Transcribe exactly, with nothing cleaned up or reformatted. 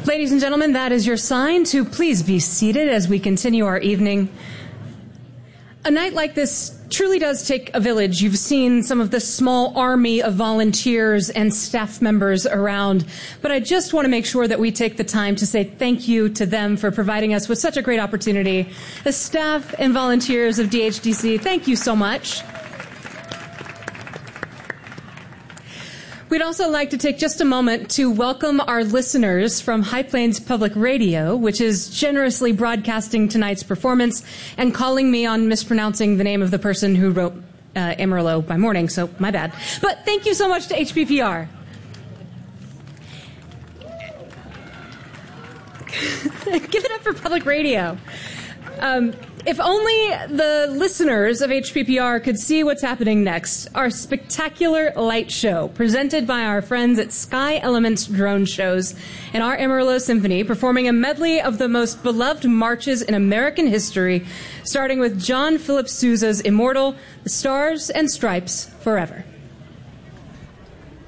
Ladies and gentlemen, that is your sign to please be seated as we continue our evening. A night like this truly does take a village. You've seen some of the small army of volunteers and staff members around, but I just want to make sure that we take the time to say thank you to them for providing us with such a great opportunity. The staff and volunteers of D H D C, thank you so much. We'd also like to take just a moment to welcome our listeners from High Plains Public Radio, which is generously broadcasting tonight's performance and calling me on mispronouncing the name of the person who wrote uh, Amarillo by morning, so my bad. But thank you so much to H P P R. Give it up for public radio. Um, if only the listeners of H P P R could see what's happening next. Our spectacular light show, presented by our friends at Sky Elements Drone Shows, and our Amarillo Symphony, performing a medley of the most beloved marches in American history, starting with John Philip Sousa's immortal The Stars and Stripes Forever.